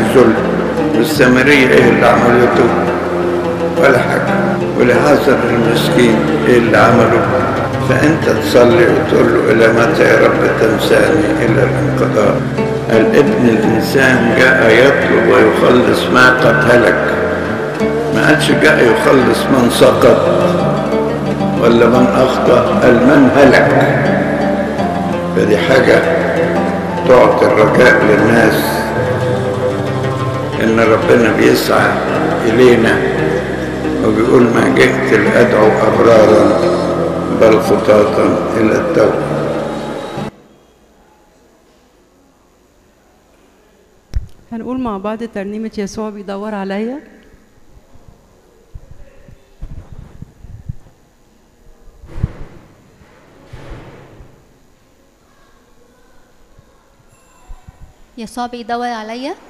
الذل. والسامرية ايه اللي عملته؟ ولا حاجة. ولعازر المسكين ايه اللي عمله؟ فانت تصلي وتقول له الى متى يا رب تنساني الى الانقضاء. الابن الانسان جاء يطلب ويخلص ما قد هلك، ما قالش جاء يخلص من سقط ولا من اخطأ، قال من هلك. فدي حاجة تعطي الرجاء للناس ان ربنا بيسعى الينا وبيقول ما جئت لأدعو أبرارا بل خطاة إلى التوبة. هنقول مع بعض ترنيمة يسوع بيدور عليا. يسوع بيدور عليا.